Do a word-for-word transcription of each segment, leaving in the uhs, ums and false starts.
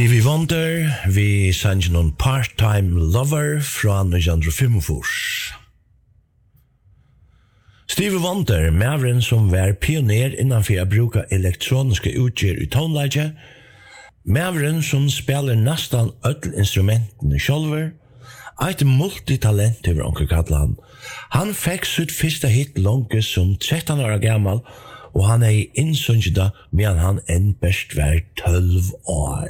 Vi Wonder, vi sanns någon part-time lover från nittonhundra fyrtiofem. Stevie Wonder, mævren som var pioner innanfor å bruke elektroniske utgjør i tonelaget, mævren som spiller nesten alle instrumentene sjølver, et multitalent over onkel Katlan. Han fikk sitt første hit langt som tretton år gammel, og han er innsynget da, men han enn best var tolv år.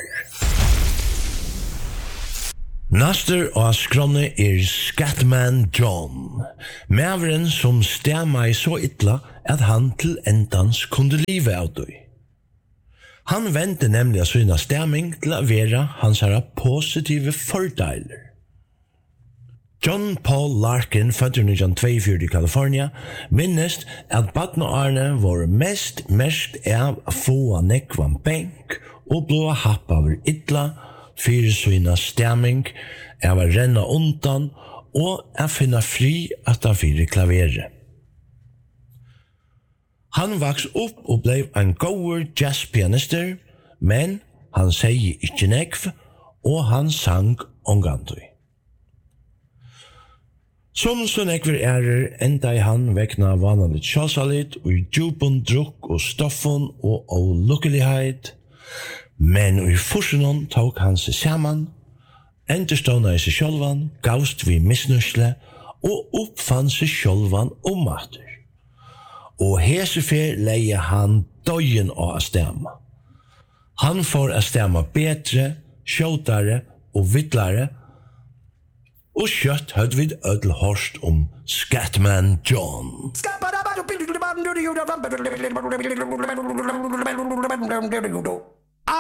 Naster og skronne er Scatman John, mævren som stemmer i så ytla at han til endans kunde live av det. Han vendte nemlig av syna stemming til å være hans herre positive fordeiler. John Paul Larkin, født i nitton tjueåtte i California, minnest at Batna Arne var mest mest av å få nekvan benk og blå happ av ytla, fyrir syna stemming, av å renne undan og å finne fri at han fyrir klaveret. Han vaks opp og ble en goer jazzpianister, men han sier ikke nekv, og han sang omgantøy. Som så nekver ærer enda i han vekna vanlig sjåsalit og i djupun drukk og stoffun og olukkelighet, men i fursunnen tok han seg saman, enderstånda i seg sjølvan, gavst vi misnusle og oppfann seg sjølvan ommater. Og hesefer leie han døyen av å stemme. Han får å stemme bedre, skjøtare og vittlare, og kjøtt høyde vi ødel hørst om Scatman John. Scatman John.